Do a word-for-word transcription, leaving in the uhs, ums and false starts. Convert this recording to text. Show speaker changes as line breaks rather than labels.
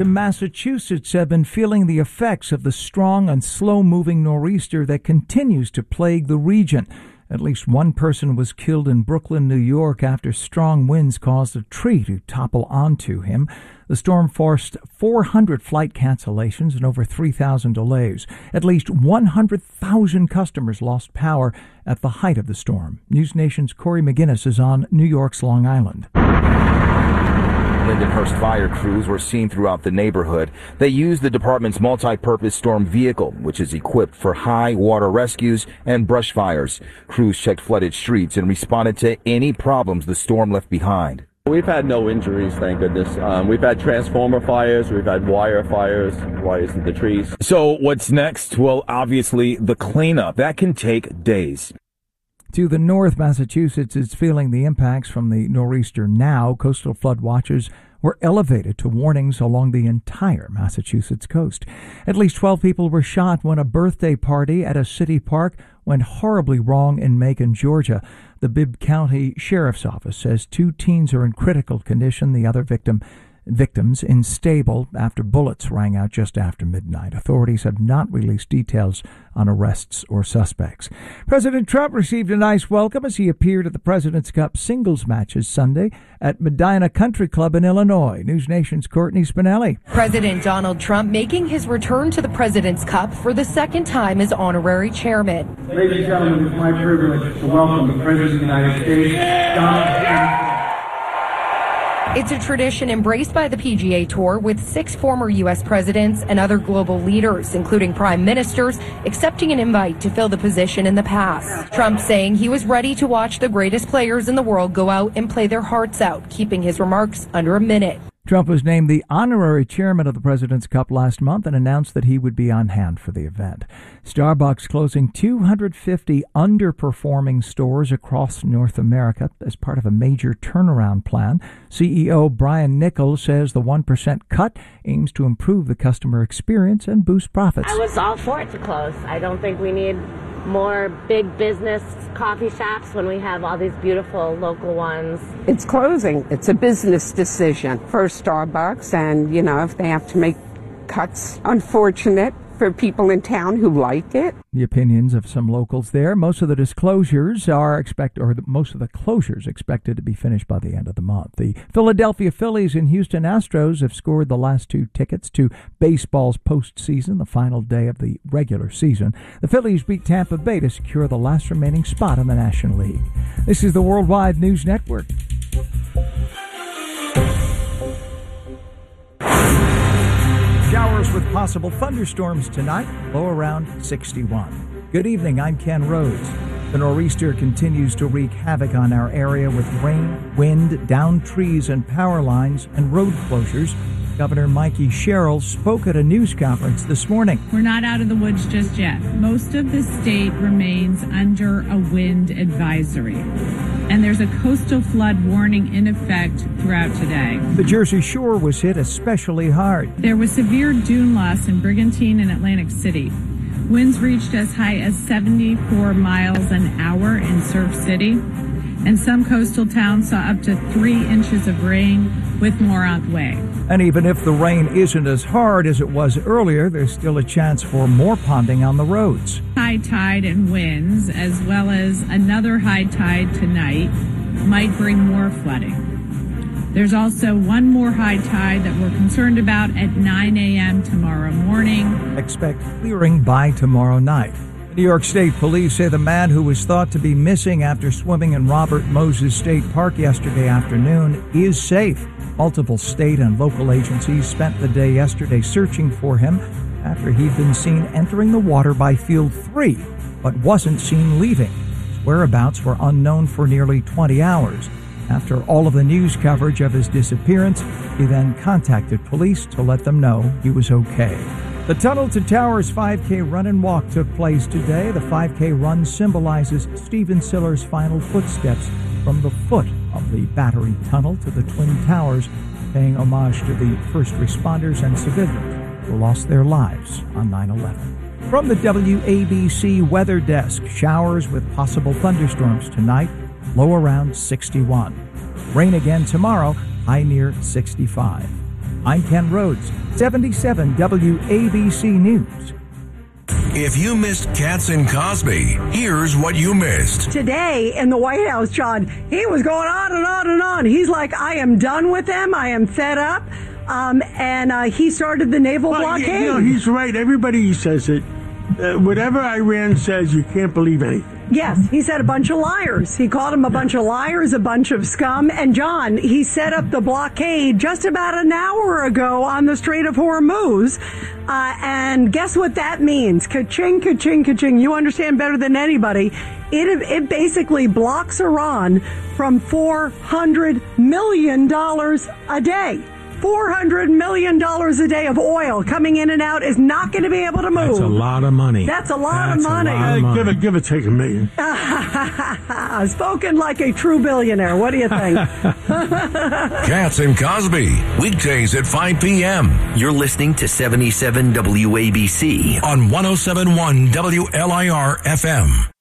Massachusetts have been feeling the effects of the strong and slow-moving nor'easter that continues to plague the region. At least one person was killed in Brooklyn, New York, after strong winds caused a tree to topple onto him. The storm forced four hundred flight cancellations and over three thousand delays. At least one hundred thousand customers lost power at the height of the storm. News Nation's Corey McGinnis is on New York's Long Island.
Lindenhurst fire crews were seen throughout the neighborhood. They used the department's multi-purpose storm vehicle, which is equipped for high water rescues and brush fires. Crews checked flooded streets and responded to any problems the storm left behind.
We've had no injuries, thank goodness. Um, we've had transformer fires, we've had wire fires, wires in the trees.
So what's next? Well, obviously the cleanup. That can take days.
To the north, Massachusetts is feeling the impacts from the nor'easter now. Coastal flood watches were elevated to warnings along the entire Massachusetts coast. At least twelve people were shot when a birthday party at a city park went horribly wrong in Macon, Georgia. The Bibb County Sheriff's Office says two teens are in critical condition. The other victim Victims unstable after bullets rang out just after midnight. Authorities have not released details on arrests or suspects. President Trump received a nice welcome as he appeared at the President's Cup singles matches Sunday at Medina Country Club in Illinois. News Nation's Courtney Spinelli.
President Donald Trump making his return to the President's Cup for the second time as honorary chairman.
Ladies and gentlemen, it's my privilege to welcome the President of the United States, Donald Trump.
It's a tradition embraced by the P G A Tour, with six former U S presidents and other global leaders, including prime ministers, accepting an invite to fill the position in the past. Trump saying he was ready to watch the greatest players in the world go out and play their hearts out, keeping his remarks under a minute.
Trump was named the honorary chairman of the President's Cup last month and announced that he would be on hand for the event. Starbucks closing two hundred fifty underperforming stores across North America as part of a major turnaround plan. C E O Brian Nichols says the one percent cut aims to improve the customer experience and boost profits.
I was all for it to close. I don't think we need more big business coffee shops when we have all these beautiful local ones.
It's closing. It's a business decision for Starbucks, and, you know, if they have to make cuts, unfortunate for people in town who like it.
The opinions of some locals there. Most of the disclosures are expect, or the, most of the closures expected to be finished by the end of the month. The Philadelphia Phillies and Houston Astros have scored the last two tickets to baseball's postseason, the final day of the regular season. The Phillies beat Tampa Bay to secure the last remaining spot in the National League. This is the Worldwide News Network. Showers with possible thunderstorms tonight, low around sixty-one. Good evening, I'm Ken Rhodes. The nor'easter continues to wreak havoc on our area with rain, wind, downed trees and power lines, and road closures. Governor Mikey Sherrill spoke at a news conference this morning.
We're not out of the woods just yet. Most of the state remains under a wind advisory, and there's a coastal flood warning in effect throughout today.
The Jersey Shore was hit especially hard.
There was severe dune loss in Brigantine and Atlantic City. Winds reached as high as seventy-four miles an hour in Surf City, and some coastal towns saw up to three inches of rain, with more on the way.
And even if the rain isn't as hard as it was earlier, there's still a chance for more ponding on the roads.
High tide and winds, as well as another high tide tonight, might bring more flooding. There's also one more high tide that we're concerned about at nine a.m. tomorrow morning.
Expect clearing by tomorrow night. New York State Police say the man who was thought to be missing after swimming in Robert Moses State Park yesterday afternoon is safe. Multiple state and local agencies spent the day yesterday searching for him after he'd been seen entering the water by Field three, but wasn't seen leaving. His whereabouts were unknown for nearly twenty hours. After all of the news coverage of his disappearance, he then contacted police to let them know he was okay. The Tunnel to Towers five K run and walk took place today. The five K run symbolizes Stephen Siller's final footsteps from the foot of the Battery Tunnel to the Twin Towers, paying homage to the first responders and civilians who lost their lives on nine eleven. From the W A B C Weather Desk, showers with possible thunderstorms tonight, low around sixty-one. Rain again tomorrow, high near sixty-five. I'm Ken Rhodes, seventy-seven W A B C News.
If you missed Katz and Cosby, here's what you missed.
Today in the White House, John, he was going on and on and on. He's like, I am done with them. I am fed up. Um, and uh, he started the naval
well,
blockade.
You know, he's right. Everybody says it. Uh, whatever Iran says, you can't believe anything.
Yes, he said a bunch of liars. He called them a bunch of liars, a bunch of scum. And John, he set up the blockade just about an hour ago on the Strait of Hormuz. Uh, and guess what that means? Ka-ching, ka-ching, ka-ching. You understand better than anybody. It, it basically blocks Iran from four hundred million dollars a day. four hundred million dollars a day of oil coming in and out is not going to be able to move.
That's a lot of money.
That's a lot
That's
of money.
A lot of money. Give it, give it, take a million.
Spoken like a true billionaire. What do you think?
Katz and Cosby, weekdays at five p.m.
You're listening to seventy-seven W A B C
on one oh seven point one W L I R F M.